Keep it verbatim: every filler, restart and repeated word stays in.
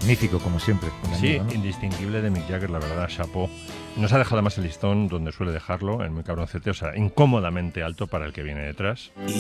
Magnífico, como siempre. Sí, amigo, ¿no? indistinguible de Mick Jagger, la verdad, chapó. Nos ha dejado además el listón donde suele dejarlo, en muy cabroncete, o sea, incómodamente alto para el que viene detrás.